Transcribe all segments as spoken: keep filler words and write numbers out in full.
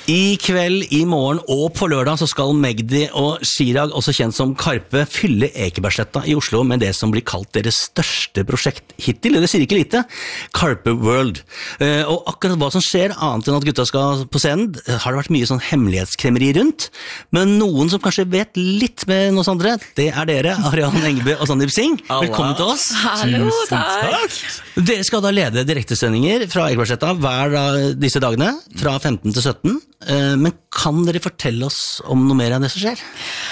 I kveld, i morgen og på lørdag så skal Magdi og Chirag, også kjent som Karpe, fylle Ekebergsletta i Oslo med det som blir kalt deres største prosjekt hittil. Det sier ikke lite. Karpe World. Og akkurat hva som skjer, annet enn at gutta skal på scenen, har det vært mye sånn hemmelighetskremmeri rundt. Men noen som kanskje vet litt med noen andre, det er dere, Ariane Engebø og Sandeep Singh. Velkommen til oss. Hallo, takk. Dere skal da lede direktesendinger fra Ekebergsletta hver dag disse dagene, fra femten til sytten. Men kan dere fortelle oss om noe mer av det som skjer?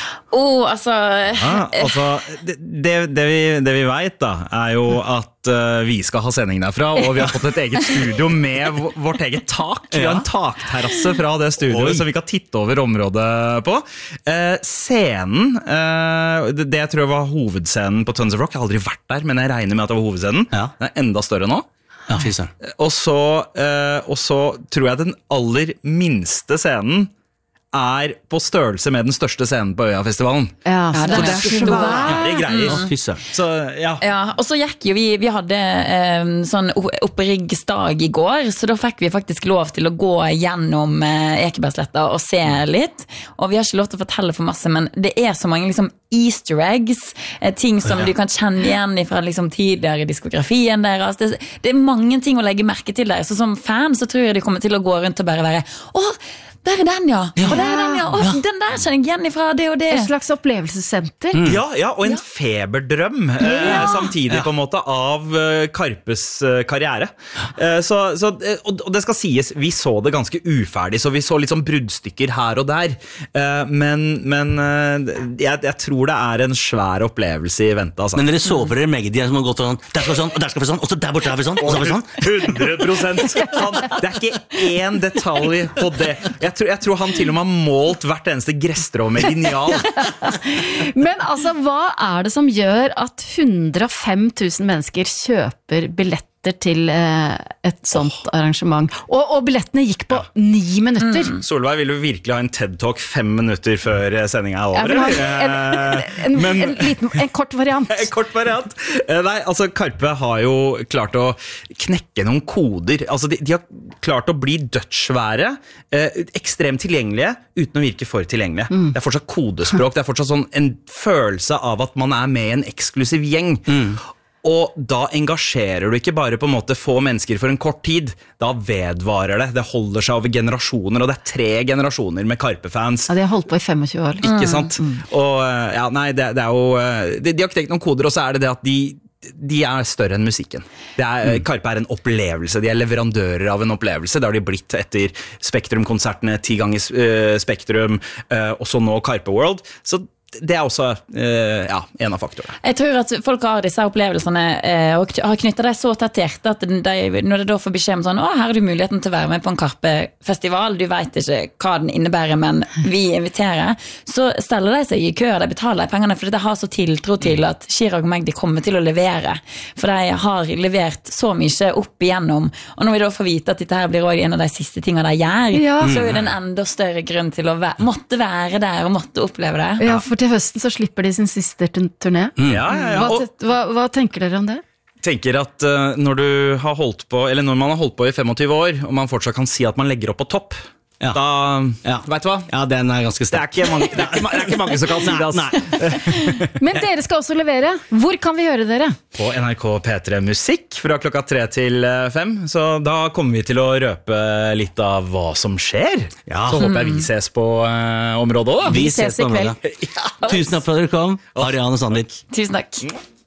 Oh, altså... Ja, altså det, det, det, vi, det vi vet da, er jo at uh, vi skal ha sending derfra, og vi har fått et eget studio med vårt eget tak. Vi har en takterrasse fra det studioet, Oi. Så vi kan titte over området på. Uh, scenen, uh, det, det jeg tror var hovedscenen på Tons of Rock, jeg har aldri vært der, men jeg regner med at det var hovedscenen. Ja. Den er enda større nå. Ja, fyseren. Og så, uh, og så tror jeg den aller minste scenen er på størrelse med den største scenen på Øyafestivalen. Ja, så så det er så svære greier. Mm. Så, ja. Ja, og så gikk jo vi, vi hadde eh, sånn oppriggsdag i går, så da fikk vi faktisk lov til å gå gjennom eh, Ekebergsletta og se litt, og vi har ikke lov til å fortelle for masse, men det er så mange liksom Easter eggs, eh, ting som ja. Du kan kjenne igjen fra liksom, tidligere diskografien deres. Det, det er mange ting å legge merke til der, så som fan så tror jeg de kommer til å gå rundt og bare være åh, der er den, ja. ja. Og der er den, ja. Åh, ja. Den der kjenner jeg igjen ifra det og det. Et slags opplevelsessenter. Mm. Ja, ja, og en ja. feberdrøm ja. eh, samtidig ja. på en måte av uh, Karpes uh, karriere. Uh, så, så, og, og det skal sies, vi så det ganske uferdig, så vi så litt sånn bruddstykker her og der. Uh, men men uh, jeg, jeg tror det er en svær opplevelse i vente. Altså. Men dere så for dere Magdi som har gått sånn, der skal vi sånn, og der skal vi sånn, og så der borte har vi sånn, og så har vi sånn. hundre prosent! Han, det er ikke én detalj på det. Jeg tror, jeg tror han til og med har målt hvert eneste gresstrå med lineal. Men altså, hva er det som gjør at hundre og fem tusen mennesker kjøper billetter til eh, et sånt oh. arrangement? Og, og billettene gikk på ja. ni minutter. Mm. Solveig, vil du virkelig ha en TED-talk fem minutter før sendingen er over? Ja, en, en, en, Men, en, liten, en kort variant. En kort variant. Nei, altså Karpe har jo klart å knekke noen koder. Altså, de, de har klart å bli dødsvære, eh, ekstremt tilgjengelige, uten å virke for tilgjengelige. Mm. Det er fortsatt kodespråk, det er fortsatt sånn en følelse av at man er med i en eksklusiv gjeng. Mm. Og da engasjerer du ikke bare på en måte få mennesker for en kort tid, da vedvarer det, det holder seg over generasjoner, og det er tre generasjoner med Karpe-fans. Ja, de har holdt på i tjuefem år. Liksom. Ikke sant? Mm. Og ja, nei, det, det er jo, de, de har knekt noen koder, og så er det det at de, de er større enn musikken. Det er, mm. Karpe er en opplevelse, de er leverandører av en opplevelse, det har de blitt etter Spektrum-konsertene, ti ganger uh, Spektrum, uh, og så nå Karpe World, så det er også uh, ja, en av faktorene. Jeg tror at folk har disse opplevelsene uh, og har knyttet deg så tett hjerte at de, når det da får beskjed om sånn, å, her har du muligheten til å være med på en Karpe-festival, du vet ikke hva den innebærer, men vi inviterer, så steller de seg i kø, de betaler de pengene, for de har så tiltro til at Chirag og Magdi kommer til å levere, for de har levert så mye opp igjennom, og når vi da får vite at dette her blir også en av de siste tingene de gjør, ja. Så er det en enda større grunn til å være, måtte være der og måtte oppleve det. Ja, for til høsten så slipper de sin siste turné. Mm. Ja, ja, ja. Hva, hva, hva tenker dere om det? Tenker at uh, når du har holdt på, eller når man har holdt på i tjuefem år, og man fortsatt kan si at man legger opp på topp, ja. Da, ja. vet du hva? Ja, den er ganske sterk. Det er ikke mange, det er ikke, det er ikke mange som kan si det, altså. Men dere skal også levere. Hvor kan vi høre dere? På N R K P tre Musikk fra klokka tre til fem, så da kommer vi til å røpe litt av hva som skjer. Ja. Så håper jeg vi ses på uh, området også. Vi ses på området. Ja. Tusen takk for at dere kom, Ariane og Sandeep. Tusen takk.